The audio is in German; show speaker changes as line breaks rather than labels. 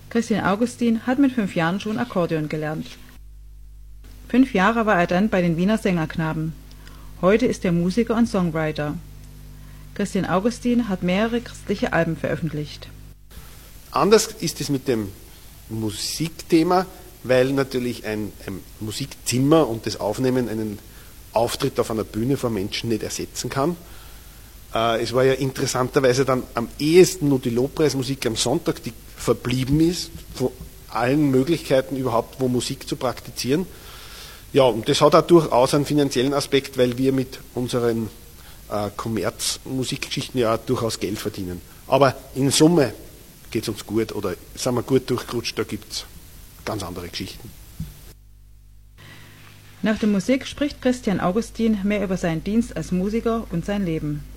Christian Augustin hat mit 5 Jahren schon Akkordeon gelernt. 5 Jahre war er dann bei den Wiener Sängerknaben. Heute ist er Musiker und Songwriter. Christian Augustin hat mehrere christliche Alben veröffentlicht.
Anders ist es mit dem Musikthema, weil natürlich ein Musikzimmer und das Aufnehmen einen Auftritt auf einer Bühne vor Menschen nicht ersetzen kann. Es war ja interessanterweise dann am ehesten nur die Lobpreismusik am Sonntag, die verblieben ist, von allen Möglichkeiten überhaupt, wo Musik zu praktizieren. Ja, und das hat auch durchaus einen finanziellen Aspekt, weil wir mit unseren Kommerzmusikgeschichten ja auch durchaus Geld verdienen. Aber in Summe geht es uns gut oder sind wir gut durchgerutscht, da gibt es ganz andere Geschichten.
Nach der Musik spricht Christian Augustin mehr über seinen Dienst als Musiker und sein Leben.